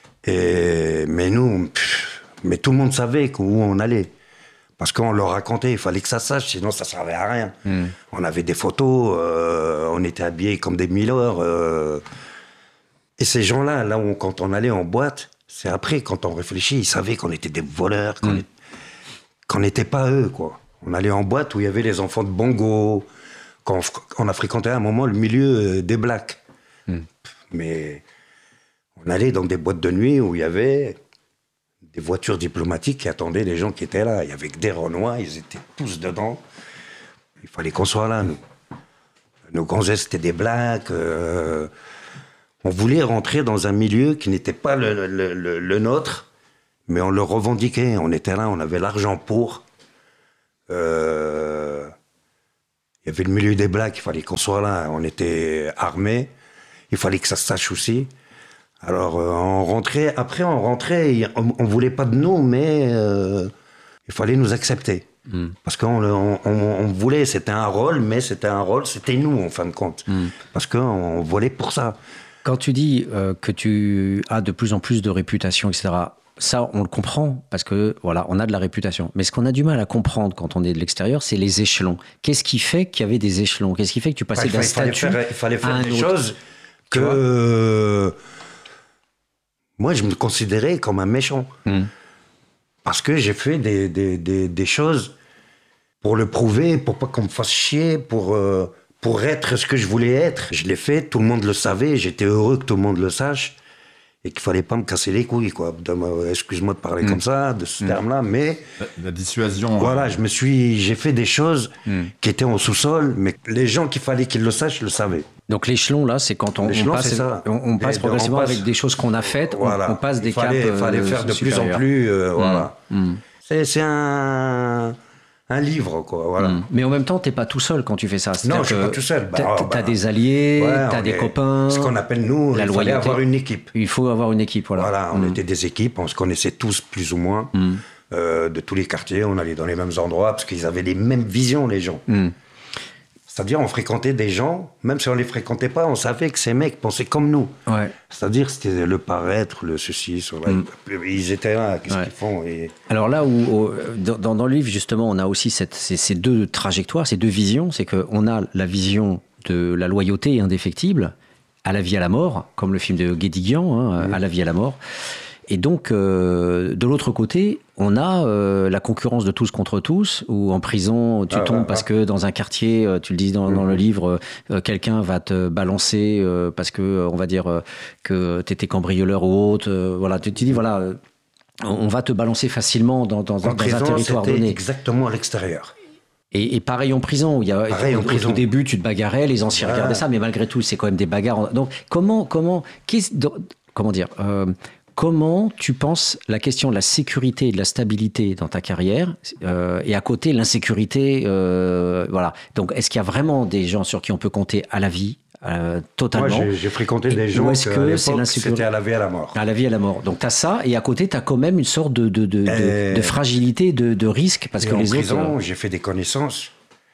Et, mais nous, pff, mais tout le monde savait où on allait. Parce qu'on leur racontait, il fallait que ça sache, sinon ça ne servait à rien. Mmh. On avait des photos, euh, on était habillés comme des milords. Euh, Et ces gens-là, là où, quand on allait en boîte, c'est après, quand on réfléchit, ils savaient qu'on était des voleurs, qu'on mmh. qu'on n'était pas eux, quoi. On allait en boîte où il y avait les enfants de Bongo, quand on, on a fréquenté à un moment le milieu des blacks. Mmh. Mais on allait dans des boîtes de nuit où il y avait des voitures diplomatiques qui attendaient les gens qui étaient là. Il y avait que des Renois, ils étaient tous dedans. Il fallait qu'on soit là, nous. Nos gonzesses, c'était des blacks... Euh, On voulait rentrer dans un milieu qui n'était pas le, le, le, le nôtre, mais on le revendiquait. On était là, on avait l'argent pour. Euh... Il y avait le milieu des blacks, il fallait qu'on soit là. On était armés, il fallait que ça se sache aussi. Alors, euh, on rentrait. Après, on rentrait, on ne voulait pas de nous, mais euh, il fallait nous accepter. Mm. Parce qu'on on, on, on voulait, c'était un rôle, mais c'était un rôle, c'était nous, en fin de compte. Mm. Parce qu'on volait pour ça. Quand tu dis euh, que tu as de plus en plus de réputation, et cetera, ça, on le comprend parce que voilà, on a de la réputation. Mais ce qu'on a du mal à comprendre quand on est de l'extérieur, c'est les échelons. Qu'est-ce qui fait qu'il y avait des échelons ? Qu'est-ce qui fait que tu passais bah, d'un statut à un autre ? Il fallait faire des choses que euh, moi, je me considérais comme un méchant. Mmh. Parce que j'ai fait des, des, des, des choses pour le prouver, pour pas qu'on me fasse chier, pour... Euh, Pour être ce que je voulais être, je l'ai fait, tout le monde le savait, j'étais heureux que tout le monde le sache. et qu'il fallait pas me casser les couilles, quoi. De, excuse-moi de parler mmh. comme ça, de ce mmh. terme-là, mais... La, la dissuasion. Voilà, hein. je me suis... J'ai fait des choses mmh. qui étaient en sous-sol, mais les gens qu'il fallait qu'ils le sachent, le savaient. Donc l'échelon, là, c'est quand on, on passe, on, on passe progressivement on passe, avec des choses qu'on a faites, voilà. on, on passe des caps Il fallait faire de supérieurs. plus en plus, euh, mmh. voilà. Mmh. C'est, c'est un... un livre, quoi, voilà. Mmh. Mais en même temps, t'es pas tout seul quand tu fais ça. Non, je suis pas tout seul. Bah, t'as, oh, bah, t'as des alliés, ouais, t'as des est, copains. Ce qu'on appelle, nous, la il loyauté. fallait avoir une équipe. Il faut avoir une équipe, voilà. Voilà, on mmh. était des équipes, on se connaissait tous plus ou moins, mmh. euh, de tous les quartiers, on allait dans les mêmes endroits, parce qu'ils avaient les mêmes visions, les gens. Mmh. C'est-à-dire, on fréquentait des gens, même si on ne les fréquentait pas, on savait que ces mecs pensaient comme nous. Ouais. C'est-dire, c'était le paraître, le ceci, cela. Mm. Ils étaient là, qu'est-ce ouais. qu'ils font et... Alors là, où, où, dans, dans le livre, justement, on a aussi cette, ces, ces deux trajectoires, ces deux visions. C'est qu'on a la vision de la loyauté indéfectible, à la vie à la mort, comme le film de Guédiguian, hein, mm. à la vie à la mort. Et donc, euh, de l'autre côté, on a euh, la concurrence de tous contre tous, où en prison, tu ah, tombes ah, parce ah. que dans un quartier, tu le dis dans, mmh. dans le livre, euh, quelqu'un va te balancer euh, parce que, on va dire, euh, que tu étais cambrioleur ou autre. Euh, voilà, tu te dis, voilà, euh, on va te balancer facilement dans, dans, dans prison, un territoire donné. Exactement à l'extérieur. Et, et pareil en prison, où il y a, pareil au, en prison. Au début, tu te bagarrais, les anciens voilà. regardaient ça, mais malgré tout, c'est quand même des bagarres. Donc, comment, comment, comment dire euh, Comment tu penses la question de la sécurité et de la stabilité dans ta carrière euh, et à côté l'insécurité euh, voilà. Donc, est-ce qu'il y a vraiment des gens sur qui on peut compter à la vie euh, totalement? Moi, j'ai, j'ai fréquenté des gens est-ce que, que c'est c'était à la vie à la mort. À la vie à la mort. Donc, tu as ça et à côté, tu as quand même une sorte de, de, de, euh, de, de fragilité, de, de risque. Parce et que en les prison, autres, j'ai fait des connaissances,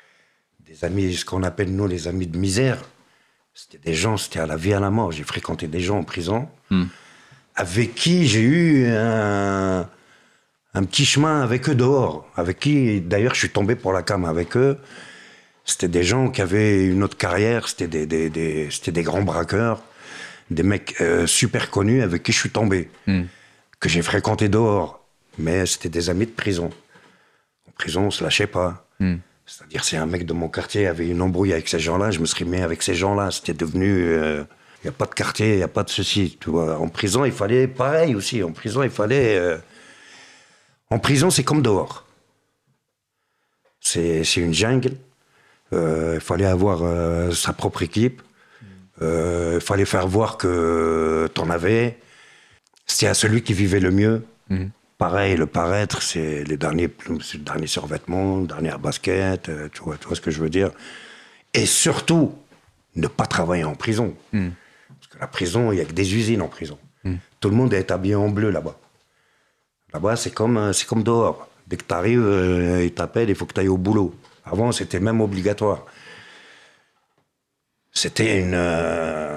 des amis, ce qu'on appelle nous les amis de misère. C'était des gens, c'était à la vie à la mort. J'ai fréquenté des gens en prison. Hmm. Avec qui j'ai eu un, un petit chemin avec eux dehors, avec qui, d'ailleurs, je suis tombé pour la cam avec eux. C'était des gens qui avaient une autre carrière, c'était des, des, des, c'était des grands braqueurs, des mecs euh, super connus avec qui je suis tombé, mm. que j'ai fréquenté dehors. Mais c'était des amis de prison. En prison, on se lâchait pas. Mm. C'est-à-dire, si un mec de mon quartier avait une embrouille avec ces gens-là, je me serais mis avec ces gens-là. C'était devenu... Euh, il n'y a pas de quartier, il n'y a pas de ceci. Tu vois. En prison, il fallait pareil aussi. En prison, il fallait... Euh... En prison, c'est comme dehors. C'est, c'est une jungle. Euh, il fallait avoir euh, sa propre équipe. Euh, il fallait faire voir que t'en avais. C'était à celui qui vivait le mieux. Mmh. Pareil, le paraître, c'est les derniers, c'est le dernier survêtement, le dernier basket. Euh, tu vois, tu vois ce que je veux dire. Et surtout, ne pas travailler en prison. Mmh. Parce que la prison, il n'y a que des usines en prison. Mmh. Tout le monde est habillé en bleu là-bas. Là-bas, c'est comme, c'est comme dehors. Dès que tu arrives, euh, ils t'appellent, il faut que tu ailles au boulot. Avant, c'était même obligatoire. C'était une... Euh,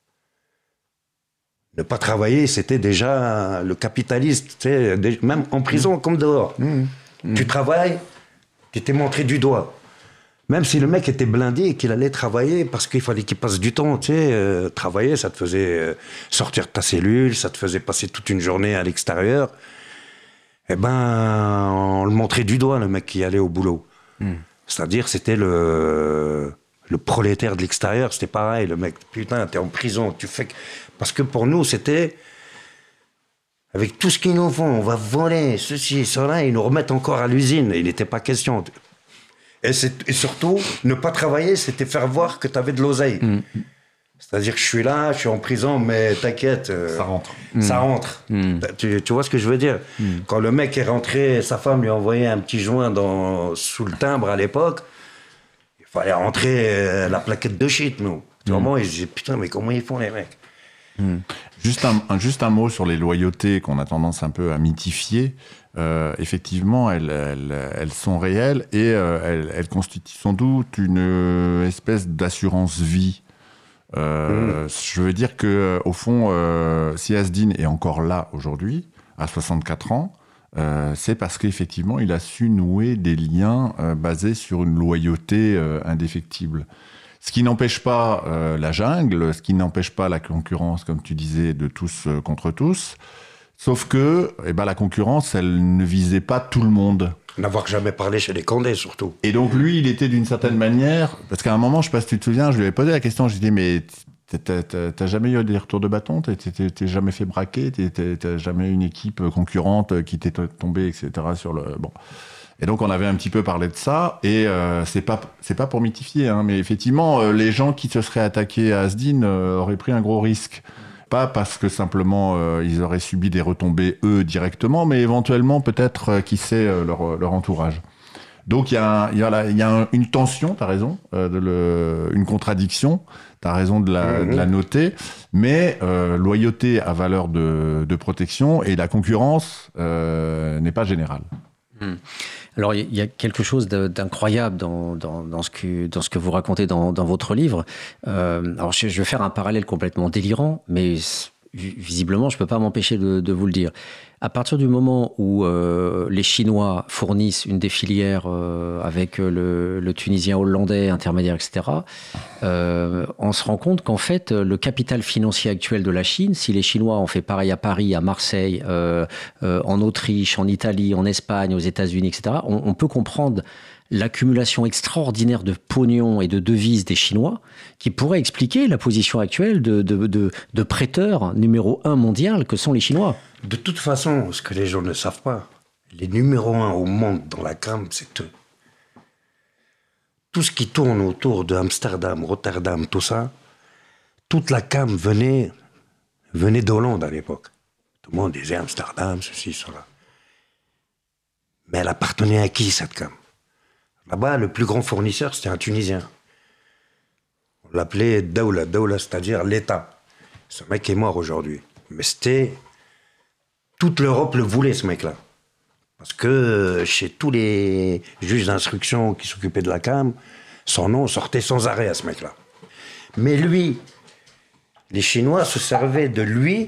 ne pas travailler, c'était déjà le capitaliste. Tu sais, même en prison, mmh. comme dehors. Mmh. Mmh. Tu travailles, tu t'es montré du doigt. Même si le mec était blindé et qu'il allait travailler parce qu'il fallait qu'il passe du temps, tu sais, euh, travailler, ça te faisait euh, sortir de ta cellule, ça te faisait passer toute une journée à l'extérieur. Eh ben, on le montrait du doigt, le mec qui allait au boulot. Mmh. C'est-à-dire, c'était le, le prolétaire de l'extérieur, c'était pareil, le mec, putain, t'es en prison, tu fais... Parce que pour nous, c'était... Avec tout ce qu'ils nous font, on va voler, ceci, cela, ils nous remettent encore à l'usine, il n'était pas question... Et, c'est, et surtout, ne pas travailler, c'était faire voir que tu avais de l'oseille. Mmh. C'est-à-dire que je suis là, je suis en prison, mais t'inquiète. Euh, ça rentre. Ça mmh. rentre. Mmh. Tu, tu vois ce que je veux dire? mmh. Quand le mec est rentré, sa femme lui a envoyé un petit joint dans, sous le timbre à l'époque, il fallait rentrer euh, la plaquette de shit, nous. Mmh. Vraiment, ils disaient, putain, mais comment ils font les mecs? mmh. Juste, un, un, juste un mot sur les loyautés qu'on a tendance un peu à mythifier. Euh, effectivement, elles, elles, elles sont réelles et euh, elles, elles constituent sans doute une espèce d'assurance vie. Euh, mmh. Je veux dire que, au fond, euh, si Asdine est encore là aujourd'hui, à soixante-quatre ans, euh, c'est parce qu'effectivement, il a su nouer des liens euh, basés sur une loyauté euh, indéfectible. Ce qui n'empêche pas euh, la jungle, ce qui n'empêche pas la concurrence, comme tu disais, de tous euh, contre tous. Sauf que eh ben, la concurrence, elle ne visait pas tout le monde. N'avoir jamais parlé chez les Condés, surtout. Et donc, lui, il était d'une certaine manière... Parce qu'à un moment, je ne sais pas si tu te souviens, je lui avais posé la question, je lui ai dit, mais T'as, t'as, t'as jamais eu des retours de bâton? T'es, t'es, t'es jamais fait braquer? T'es, t'es, t'as jamais eu une équipe concurrente qui t'est tombée, et cetera sur le... Bon. Et donc, on avait un petit peu parlé de ça. Et euh, c'est pas, c'est pas pour mythifier, hein, mais effectivement, euh, les gens qui se seraient attaqués à Asdin euh, auraient pris un gros risque. Pas parce que simplement euh, ils auraient subi des retombées, eux, directement, mais éventuellement, peut-être, euh, qui sait, euh, leur, leur entourage. Donc, il y a, un, y a, la, y a un, une tension, tu as raison, euh, de le, une contradiction, tu as raison de la, mmh. de la noter, mais euh, loyauté à valeur de, de protection et la concurrence euh, n'est pas générale. Mmh. Alors, il y a quelque chose d'incroyable dans, dans, dans, ce que, dans ce que vous racontez dans, dans votre livre. Euh, alors, je, je vais faire un parallèle complètement délirant, mais visiblement, je ne peux pas m'empêcher de, de vous le dire. À partir du moment où euh, les Chinois fournissent une des filières euh, avec le, le Tunisien hollandais, intermédiaire, et cetera, euh, on se rend compte qu'en fait, le capital financier actuel de la Chine, si les Chinois ont fait pareil à Paris, à Marseille, euh, euh, en Autriche, en Italie, en Espagne, aux États-Unis, et cetera, on, on peut comprendre l'accumulation extraordinaire de pognon et de devises des Chinois qui pourrait expliquer la position actuelle de, de, de, de prêteurs numéro un mondial que sont les Chinois. De toute façon, ce que les gens ne savent pas, les numéros un au monde dans la cam, c'est eux. Tout ce qui tourne autour de Amsterdam, Rotterdam, tout ça, toute la cam venait, venait d'Hollande à l'époque. Tout le monde disait Amsterdam, ceci, cela. Mais elle appartenait à qui, cette cam? Là-bas, le plus grand fournisseur, c'était un Tunisien. On l'appelait Daoula, Daoula, c'est-à-dire l'État. Ce mec est mort aujourd'hui. Mais c'était... Toute l'Europe le voulait, ce mec-là. Parce que chez tous les juges d'instruction qui s'occupaient de la cam, son nom sortait sans arrêt à ce mec-là. Mais lui, les Chinois se servaient de lui,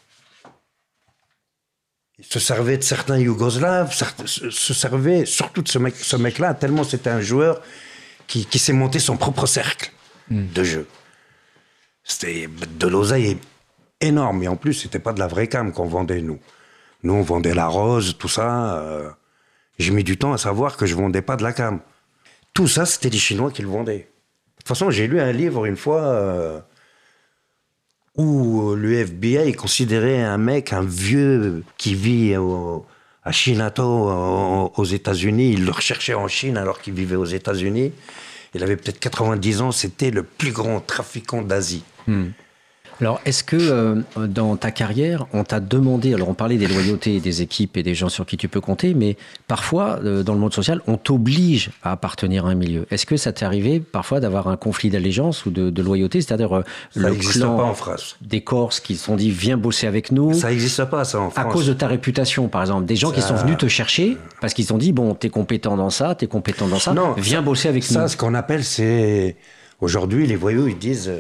ils se servaient de certains Yougoslaves, se servaient surtout de ce, mec, ce mec-là, tellement c'était un joueur qui, qui s'est monté son propre cercle mmh. de jeu. C'était de l'oseille énorme, et en plus, c'était pas de la vraie cam qu'on vendait, nous. Nous, on vendait la rose, tout ça. Euh, j'ai mis du temps à savoir que je vendais pas de la cam. Tout ça, c'était les Chinois qui le vendaient. De toute façon, j'ai lu un livre une fois euh, où le F B I considérait un mec, un vieux qui vit au, à Shinato, aux États-Unis. Il le recherchait en Chine alors qu'il vivait aux États-Unis. Il avait peut-être quatre-vingt-dix ans. C'était le plus grand trafiquant d'Asie. Hmm. Alors, est-ce que euh, dans ta carrière, on t'a demandé, alors on parlait des loyautés des équipes et des gens sur qui tu peux compter, mais parfois, euh, dans le monde social, on t'oblige à appartenir à un milieu. Est-ce que ça t'est arrivé parfois d'avoir un conflit d'allégeance ou de, de loyauté, c'est-à-dire euh, le clan pas en France. Des Corses qui se sont dit « viens bosser avec nous ». Ça n'existe pas, ça, en France. À cause de ta réputation, par exemple. Des gens ça... qui sont venus te chercher parce qu'ils se sont dit « bon, t'es compétent dans ça, t'es compétent dans ça, non, viens ça, bosser avec ça, nous ». Ça, ce qu'on appelle, c'est... Aujourd'hui, les voyous, ils disent...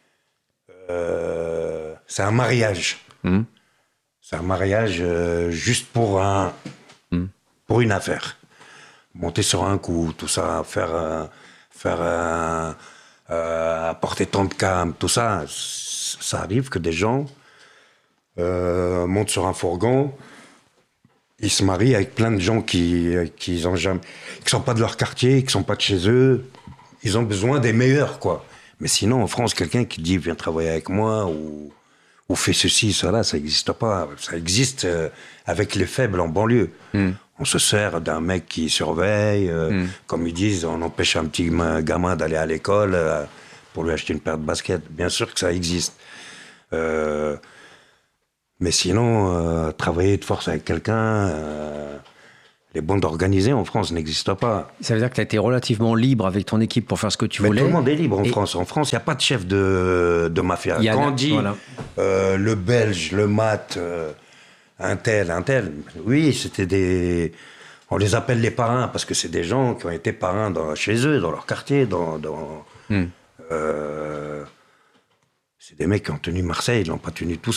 Euh, c'est un mariage. Mmh. C'est un mariage euh, juste pour, un, mmh. pour une affaire. Monter sur un coup, tout ça, faire, euh, faire euh, euh, apporter tant de cam, tout ça. Ça arrive que des gens euh, montent sur un fourgon, ils se marient avec plein de gens qui qui ont jamais, qui sont pas de leur quartier, qui sont pas de chez eux. Ils ont besoin des meilleurs, quoi. Mais sinon, en France, quelqu'un qui dit « viens travailler avec moi » ou, ou « fais ceci, cela », ça n'existe pas. Ça existe euh, avec les faibles en banlieue. Mm. On se sert d'un mec qui surveille. Euh, mm. Comme ils disent, on empêche un petit gamin d'aller à l'école euh, pour lui acheter une paire de baskets. Bien sûr que ça existe. Euh, mais sinon, euh, travailler de force avec quelqu'un... Euh, les bandes organisées en France n'existent pas. Ça veut dire que tu as été relativement libre avec ton équipe pour faire ce que tu Mais voulais. Tout le monde est libre en et... France. En France, il n'y a pas de chef de, de mafia. Il y a Quand un... on dit voilà. euh, le Belge, le Mat, euh, un tel, un tel, oui, c'était des... On les appelle les parrains parce que c'est des gens qui ont été parrains dans, chez eux, dans leur quartier. Dans, dans, hmm. euh, c'est des mecs qui ont tenu Marseille, ils ne l'ont pas tenu tout seuls.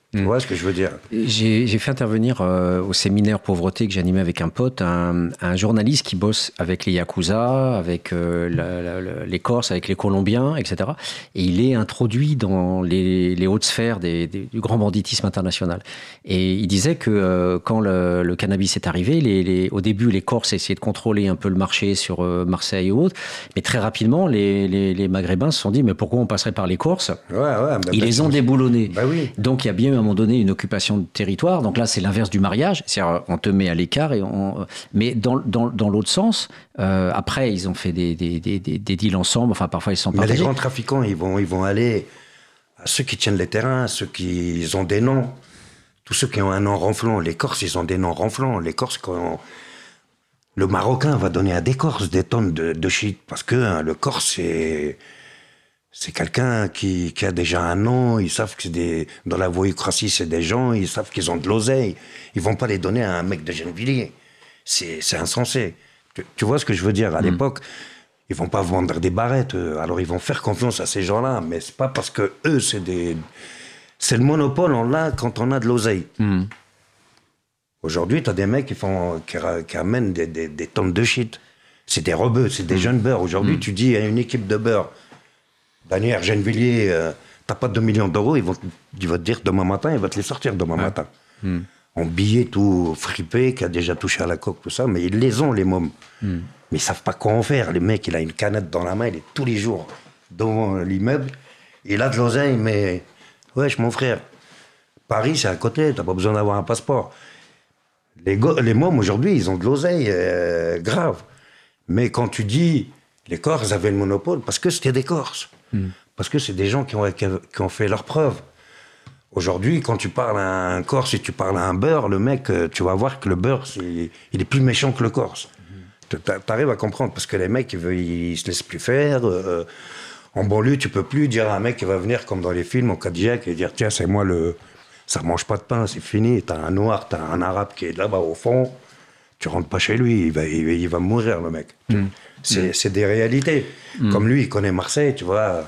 Tu mmh. vois ce que je veux dire? J'ai, j'ai fait intervenir euh, au séminaire pauvreté que j'animais avec un pote, un, un journaliste qui bosse avec les Yakuza, avec euh, la, la, la, les Corses, avec les Colombiens, et cetera. Et il est introduit dans les, les hautes sphères des, des, du grand banditisme international. Et il disait que euh, quand le, le cannabis est arrivé, les, les, au début, les Corses essayaient de contrôler un peu le marché sur euh, Marseille et autres. Mais très rapidement, les, les, les Maghrébins se sont dit, mais pourquoi on passerait par les Corses? Ouais, ouais, bah, Ils bah, les ont déboulonnés. Bah, oui. Donc, il y a bien eu à un moment donné une occupation de territoire. Donc là, c'est l'inverse du mariage. C'est-à-dire, on te met à l'écart. Et on... Mais dans, dans, dans l'autre sens, euh, après, ils ont fait des, des, des, des deals ensemble. Enfin, parfois, ils sont partagés. Mais les grands trafiquants, ils vont, ils vont aller à ceux qui tiennent les terrains, à ceux qui ont des noms. Tous ceux qui ont un nom ronflant. Les Corses, ils ont des noms ronflants. Les Corses, quand... Le Marocain va donner à des Corses des tonnes de, de shit. Parce que hein, le Corse, c'est... C'est quelqu'un qui, qui a déjà un nom, ils savent que c'est des, dans la voyoucratie, c'est des gens, ils savent qu'ils ont de l'oseille. Ils vont pas les donner à un mec de Gennevilliers. C'est, c'est insensé. Tu, tu vois ce que je veux dire? À mmh. l'époque, ils vont pas vendre des barrettes. Alors ils vont faire confiance à ces gens-là, mais c'est pas parce que eux, c'est des, c'est le monopole, on l'a quand on a de l'oseille. Mmh. Aujourd'hui, t'as des mecs qui font, qui, qui amènent des, des, des tonnes de shit. C'est des rebeux, c'est des mmh. jeunes beurs. Aujourd'hui, mmh. tu dis à une équipe de beurs, Daniel Gennevilliers, euh, t'as pas deux millions d'euros, ils vont, ils vont te dire demain matin, ils vont te les sortir demain ouais. matin. Mm. En billets tout fripés, qui a déjà touché à la coque, tout ça, mais ils les ont, les mômes. Mm. Mais ils savent pas quoi en faire. Les mecs, il a une canette dans la main, il est tous les jours devant l'immeuble, il a de l'oseille, mais wesh, mon frère, Paris, c'est à côté, t'as pas besoin d'avoir un passeport. Les, go- les mômes, aujourd'hui, ils ont de l'oseille euh, grave. Mais quand tu dis, les Corses avaient le monopole, parce que c'était des Corses. Mmh. Parce que c'est des gens qui ont, qui ont fait leurs preuves. Aujourd'hui, quand tu parles à un Corse et tu parles à un beurre, le mec, tu vas voir que le beurre, c'est, il est plus méchant que le Corse. Mmh. T'arrives à comprendre, parce que les mecs, ils, ils se laissent plus faire. Euh, en banlieue, tu peux plus dire à un mec qui va venir, comme dans les films, en Cadillac, et dire, tiens, c'est moi le... Ça mange pas de pain, c'est fini. T'as un noir, t'as un arabe qui est là-bas au fond. Tu rentres pas chez lui, il va, il, il va mourir, le mec. Mmh. C'est, c'est des réalités. Mmh. Comme lui, il connaît Marseille, tu vois.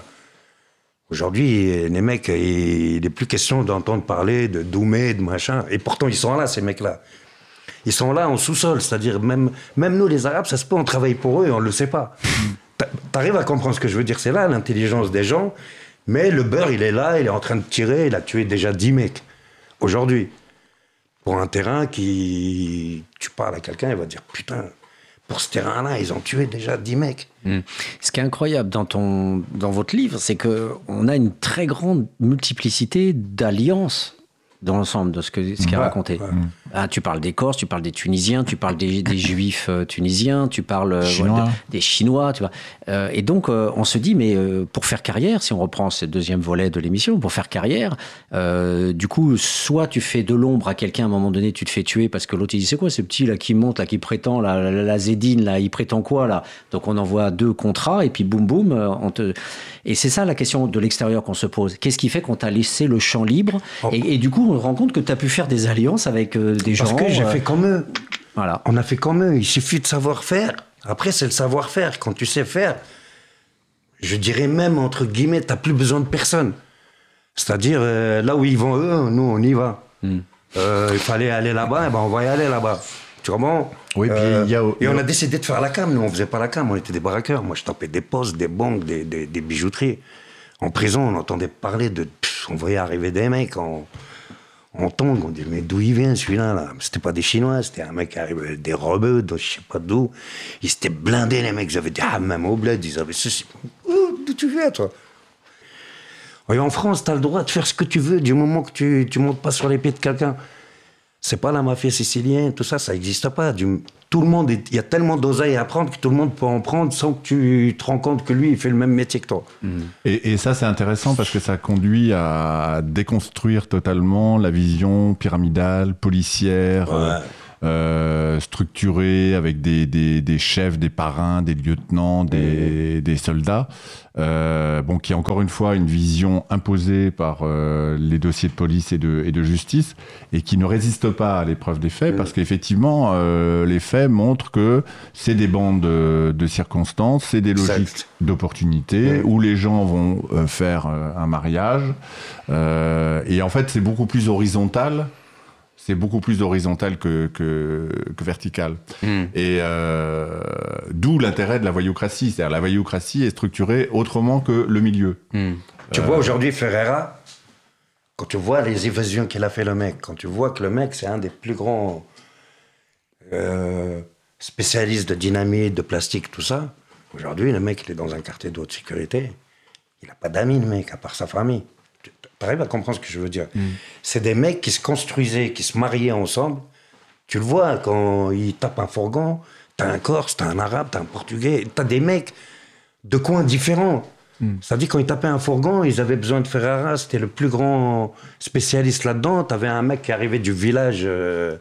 Aujourd'hui, les mecs, il n'est plus question d'entendre parler de Doumé, de machin. Et pourtant, ils sont là, ces mecs-là. Ils sont là en sous-sol. C'est-à-dire, même, même nous, les Arabes, ça se peut, on travaille pour eux et on ne le sait pas. Mmh. T'arrives à comprendre ce que je veux dire? C'est là, l'intelligence des gens. Mais le beurre, il est là, il est en train de tirer. Il a tué déjà dix mecs. Aujourd'hui. Pour un terrain qui... Tu parles à quelqu'un, il va dire, putain... Pour ce terrain-là, ils ont tué déjà dix mecs. Mmh. Ce qui est incroyable dans, ton, dans votre livre, c'est qu'on a une très grande multiplicité d'alliances dans l'ensemble de ce, que, ce qui est ouais, raconté. Ouais. Ah, tu parles des Corses, tu parles des Tunisiens, tu parles des, des Juifs euh, tunisiens, tu parles Chinois. Ouais, des, des Chinois. Tu vois. Euh, et donc, euh, on se dit, mais euh, pour faire carrière, si on reprend ce deuxième volet de l'émission, pour faire carrière, euh, du coup, soit tu fais de l'ombre à quelqu'un, à un moment donné, tu te fais tuer parce que l'autre, il dit, c'est quoi ce petit là qui monte, là, qui prétend, là, la, la Zédine, là, il prétend quoi, là? Donc, on envoie deux contrats et puis boum, boum, on te... Et c'est ça la question de l'extérieur qu'on se pose. Qu'est-ce qui fait qu'on t'a laissé le champ libre? oh. et, et du coup, on se rend compte que tu as pu faire des alliances avec euh, des gens... Parce que j'ai euh... fait comme eux. Voilà. On a fait comme eux. Il suffit de savoir faire. Après, c'est le savoir-faire. Quand tu sais faire, je dirais même, entre guillemets, tu n'as plus besoin de personne. C'est-à-dire, euh, là où ils vont eux, nous, on y va. Mm. Euh, il fallait aller là-bas, et ben on va y aller là-bas. Tu comprends? Oui, puis euh, il y a... Et on a décidé de faire la cam. Nous, on faisait pas la cam. On était des baraqueurs. Moi, je tapais des postes, des banques, des, des, des bijouteries. En prison, on entendait parler de... Pff, on voyait arriver des mecs en... On tombe, on dit, mais d'où il vient celui-là là? C'était pas des Chinois, c'était un mec qui arrivait des rebeux, de je sais pas d'où. Ils s'étaient blindés, les mecs, ils avaient des ah, même au bled, ils avaient ceci. D'où tu viens, toi? Et en France, t'as le droit de faire ce que tu veux du moment que tu, tu montes pas sur les pieds de quelqu'un. C'est pas la mafia sicilienne, tout ça, ça n'existe pas. Du, tout le monde, il y a tellement d'oseille à prendre que tout le monde peut en prendre sans que tu te rends compte que lui, il fait le même métier que toi. Mmh. Et, et ça, c'est intéressant parce que ça conduit à déconstruire totalement la vision pyramidale, policière, ouais. euh, structuré avec des, des, des chefs, des parrains, des lieutenants, des, mmh. des soldats, euh, bon, qui a encore une fois une vision imposée par euh, les dossiers de police et de, et de justice, et qui ne résiste pas à l'épreuve des faits, mmh. parce qu'effectivement, euh, les faits montrent que c'est des bandes de, de circonstances, c'est des logiques exact. d'opportunité, mmh. où les gens vont euh, faire euh, un mariage, euh, et en fait, c'est beaucoup plus horizontal. C'est beaucoup plus horizontal que, que, que vertical. Mmh. Et euh, d'où l'intérêt de la voyoucratie. C'est-à-dire la voyoucratie est structurée autrement que le milieu. Mmh. Tu euh... vois, aujourd'hui, Ferreira, quand tu vois les évasions qu'il a fait le mec, quand tu vois que le mec, c'est un des plus grands euh, spécialistes de dynamite, de plastique, tout ça, aujourd'hui, le mec, il est dans un quartier de haute sécurité. Il n'a pas d'amis, le mec, à part sa famille. T'arrives à comprendre ce que je veux dire. Mm. C'est des mecs qui se construisaient, qui se mariaient ensemble. Tu le vois, quand ils tapent un fourgon, t'as un Corse, t'as un Arabe, t'as un Portugais, t'as des mecs de coins différents. Mm. Ça dit quand ils tapaient un fourgon, ils avaient besoin de Ferreira, c'était le plus grand spécialiste là-dedans. T'avais un mec qui arrivait du village euh,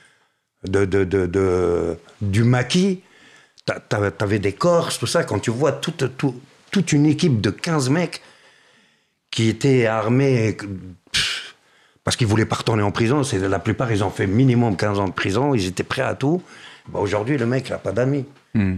de, de, de, de, du Maquis. T'avais des Corses, tout ça. Quand tu vois toute, toute, toute une équipe de quinze mecs qui étaient armés pff, parce qu'ils ne voulaient pas retourner en prison. C'est, la plupart, ils ont fait minimum quinze ans de prison. Ils étaient prêts à tout. Bah, aujourd'hui, le mec, il n'a pas d'amis. Mm.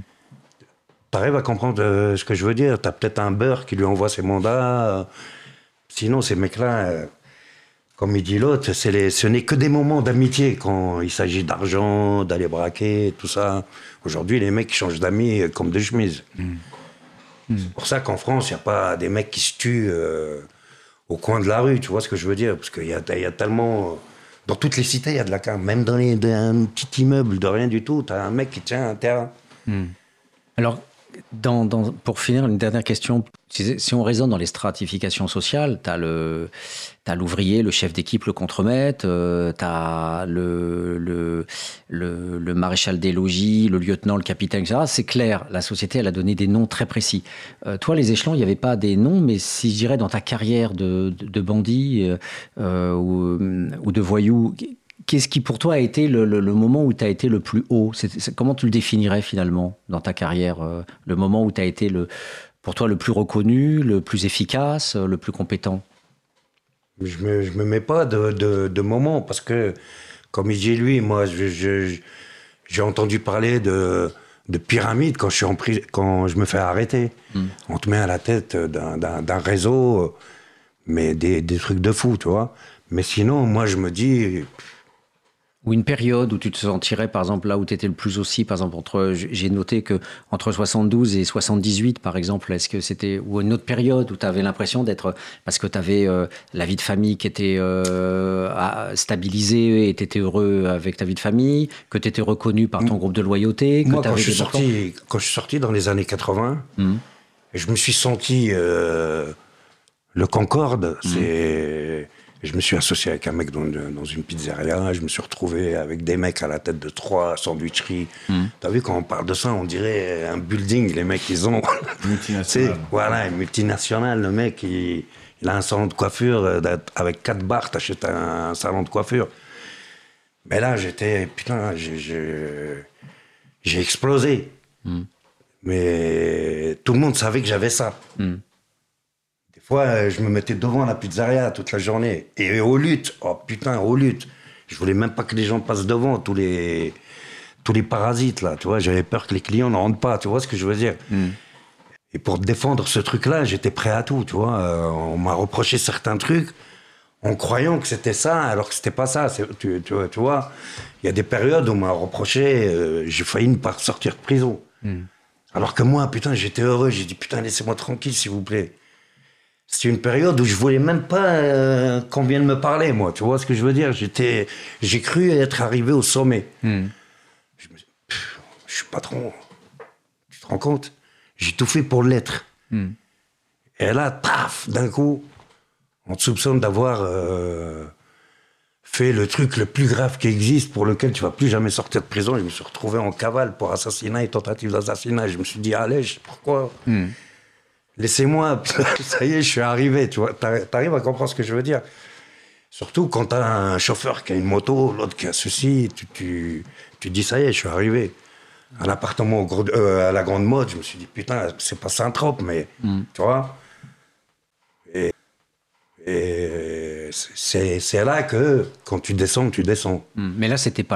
Tu arrives à comprendre euh, ce que je veux dire. Tu as peut-être un beurre qui lui envoie ses mandats. Euh, sinon, ces mecs-là, euh, comme il dit l'autre, c'est les, ce n'est que des moments d'amitié quand il s'agit d'argent, d'aller braquer, tout ça. Aujourd'hui, les mecs changent d'amis comme de chemise. Mm. Mmh. C'est pour ça qu'en France, il n'y a pas des mecs qui se tuent euh, au coin de la rue, tu vois ce que je veux dire? Parce qu'il y a, y a tellement... Dans toutes les cités, il y a de la carte. Même dans les, un petit immeuble de rien du tout, tu as un mec qui tient un terrain. Mmh. Alors, dans, dans, pour finir, une dernière question. Si, si on raisonne dans les stratifications sociales, tu as le... T'as l'ouvrier, le chef d'équipe, le contremaître, euh, t'as le, le, le, le maréchal des logis, le lieutenant, le capitaine, et cetera. C'est clair, la société, elle a donné des noms très précis. Euh, toi, les échelons, il n'y avait pas des noms, mais si je dirais dans ta carrière de, de, de bandit euh, ou, ou de voyou, qu'est-ce qui pour toi a été le, le, le moment où tu as été le plus haut? c'est, c'est, Comment tu le définirais finalement dans ta carrière? euh, Le moment où tu as été le, pour toi le plus reconnu, le plus efficace, le plus compétent? Je me, je me mets pas de, de, de moment parce que, comme il dit lui, moi, je, je, j'ai entendu parler de, de pyramide quand je, suis en pris, quand je me fais arrêter. Mm. On te met à la tête d'un, d'un, d'un réseau, mais des, des trucs de fou, tu vois. Mais sinon, moi, je me dis... Ou une période où tu te sentirais, par exemple, là où tu étais le plus aussi, par exemple, entre, j'ai noté que entre soixante-douze et soixante-dix-huit, par exemple, est-ce que c'était, ou une autre période où tu avais l'impression d'être, parce que tu avais euh, la vie de famille qui était euh, stabilisée et tu étais heureux avec ta vie de famille, que tu étais reconnu par ton groupe de loyauté, que moi, quand je, suis sorti, quand je suis sorti dans les années quatre-vingts, mmh. je me suis senti euh, le Concorde, mmh. c'est... Je me suis associé avec un mec dans, dans une pizzeria, je me suis retrouvé avec des mecs à la tête de trois sandwicheries. Mmh. T'as vu, quand on parle de ça, on dirait un building, les mecs, ils ont... Multinational. Voilà, une multinationale, le mec, il, il a un salon de coiffure, avec quatre bars, t'achètes un, un salon de coiffure. Mais là, j'étais... Putain, j'ai, j'ai, j'ai explosé. Mmh. Mais tout le monde savait que j'avais ça. Mmh. Des fois, je me mettais devant la pizzeria toute la journée. Et aux luttes, oh putain, aux luttes. Je voulais même pas que les gens passent devant, tous les, tous les parasites, là, tu vois. J'avais peur que les clients ne rentrent pas, tu vois ce que je veux dire. Mm. Et pour défendre ce truc-là, j'étais prêt à tout, tu vois. Euh, on m'a reproché certains trucs en croyant que c'était ça, alors que c'était pas ça. C'est, tu, tu, tu vois, il y a des périodes où on m'a reproché, euh, j'ai failli ne pas sortir de prison. Mm. Alors que moi, putain, j'étais heureux. J'ai dit, putain, laissez-moi tranquille, s'il vous plaît. C'est une période où je voulais même pas euh, qu'on vienne me parler, moi. Tu vois ce que je veux dire? J'étais, j'ai cru être arrivé au sommet. Mm. Je me dis, je suis patron. Tu te rends compte? J'ai tout fait pour l'être. Mm. Et là, paf, d'un coup, on te soupçonne d'avoir euh, fait le truc le plus grave qui existe pour lequel tu vas plus jamais sortir de prison. Je me suis retrouvé en cavale pour assassinat et tentative d'assassinat. Je me suis dit, allez, pourquoi? Mm. Laissez-moi, ça y est, je suis arrivé, tu vois. T'arrives à comprendre ce que je veux dire. Surtout quand t'as un chauffeur qui a une moto, l'autre qui a ceci, tu, tu, tu dis ça y est, je suis arrivé. Un appartement au gros, euh, à la Grande Motte, je me suis dit putain, c'est pas Saint-Trope, mais mm. tu vois. Et, et c'est, c'est là que quand tu descends, tu descends. Mm. Mais là, c'était pas